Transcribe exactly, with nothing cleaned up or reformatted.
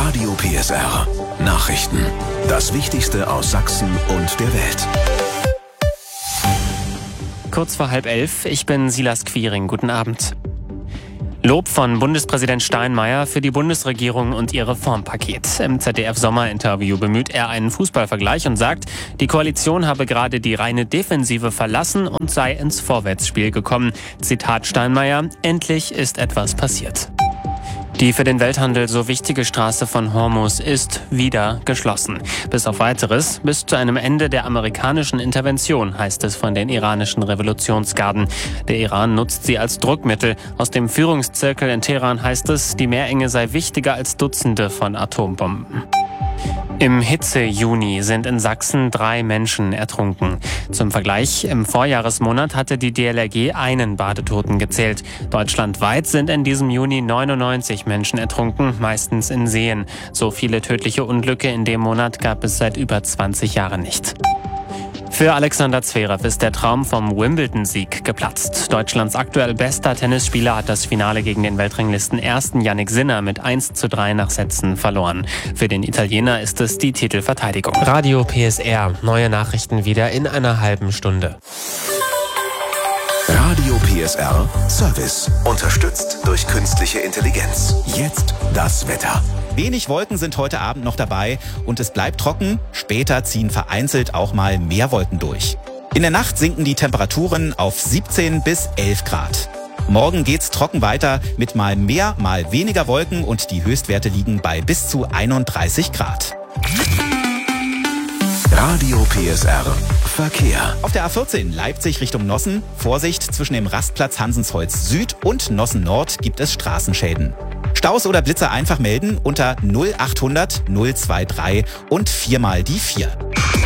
Radio P S R. Nachrichten. Das Wichtigste aus Sachsen und der Welt. Kurz vor halb elf, ich bin Silas Quiring. Guten Abend. Lob von Bundespräsident Steinmeier für die Bundesregierung und ihr Reformpaket. Im Z D F-Sommerinterview bemüht er einen Fußballvergleich und sagt, die Koalition habe gerade die reine Defensive verlassen und sei ins Vorwärtsspiel gekommen. Zitat Steinmeier: Endlich ist etwas passiert. Die für den Welthandel so wichtige Straße von Hormuz ist wieder geschlossen. Bis auf Weiteres, bis zu einem Ende der amerikanischen Intervention, heißt es von den iranischen Revolutionsgarden. Der Iran nutzt sie als Druckmittel. Aus dem Führungszirkel in Teheran heißt es, die Meerenge sei wichtiger als Dutzende von Atombomben. Im Hitze-Juni sind in Sachsen drei Menschen ertrunken. Zum Vergleich, im Vorjahresmonat hatte die D L R G einen Badetoten gezählt. Deutschlandweit sind in diesem Juni neunundneunzig Menschen ertrunken, meistens in Seen. So viele tödliche Unglücke in dem Monat gab es seit über zwanzig Jahren nicht. Für Alexander Zverev ist der Traum vom Wimbledon-Sieg geplatzt. Deutschlands aktuell bester Tennisspieler hat das Finale gegen den Weltranglisten ersten Jannik Sinner mit eins zu drei nach Sätzen verloren. Für den Italiener ist es die Titelverteidigung. Radio P S R. Neue Nachrichten wieder in einer halben Stunde. Radio P S R Service. Unterstützt durch künstliche Intelligenz. Jetzt das Wetter. Wenig Wolken sind heute Abend noch dabei und es bleibt trocken. Später ziehen vereinzelt auch mal mehr Wolken durch. In der Nacht sinken die Temperaturen auf siebzehn bis elf Grad. Morgen geht's trocken weiter mit mal mehr, mal weniger Wolken und die Höchstwerte liegen bei bis zu einunddreißig Grad. Radio P S R Verkehr. Auf der A vierzehn Leipzig Richtung Nossen. Vorsicht, zwischen dem Rastplatz Hansensholz Süd und Nossen Nord gibt es Straßenschäden. Staus oder Blitzer einfach melden unter null achthundert null drei drei und viermal die vier.